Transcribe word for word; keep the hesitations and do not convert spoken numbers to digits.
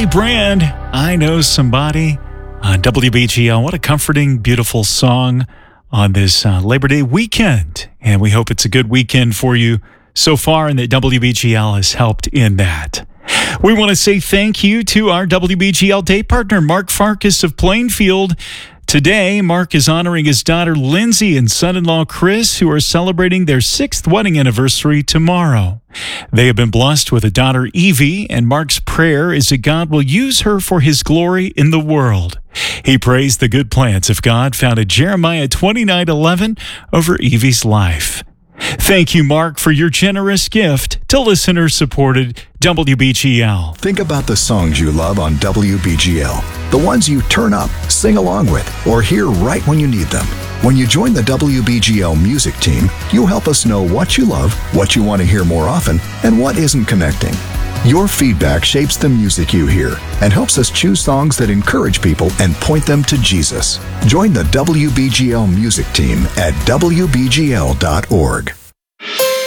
Holly Brand, I Know Somebody on W B G L. What a comforting, beautiful song on this uh, Labor Day weekend. And we hope it's a good weekend for you so far and that W B G L has helped in that. We want to say thank you to our W B G L day partner, Mark Farkas of Plainfield. Today, Mark is honoring his daughter Lindsay and son-in-law Chris, who are celebrating their sixth wedding anniversary tomorrow. They have been blessed with a daughter, Evie, and Mark's prayer is that God will use her for his glory in the world. He praised the good plans of God found in Jeremiah twenty-nine eleven over Evie's life. Thank you, Mark, for your generous gift to listener-supported W B G L. Think about the songs you love on W B G L. The ones you turn up, sing along with, or hear right when you need them. When you join the W B G L music team, you'll help us know what you love, what you want to hear more often, and what isn't connecting. Your feedback shapes the music you hear and helps us choose songs that encourage people and point them to Jesus. Join the W B G L music team at W B G L dot org.